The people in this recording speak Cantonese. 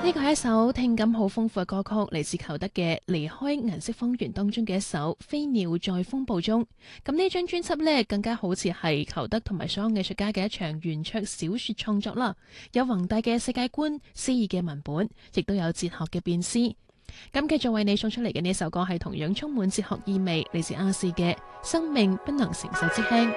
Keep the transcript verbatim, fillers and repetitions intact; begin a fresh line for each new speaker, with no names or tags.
呢個係一首聽感好豐富嘅歌曲，嚟自裘德嘅《離開銀色方圓》當中嘅一首《飛鳥在風暴中》。咁呢張專輯呢，更加好似係裘德同埋所有藝術家嘅一場圓桌小說創作啦，有宏大嘅世界觀、詩意嘅文本，亦都有哲學嘅辨思。咁繼續為你送出嚟嘅呢首歌係同樣充滿哲學意味，嚟自亞視嘅《生命不能承受之輕》。